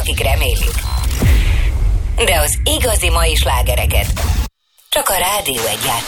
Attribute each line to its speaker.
Speaker 1: akik remélik. De az igazi mai slágereket csak a Rádió 1 játszik.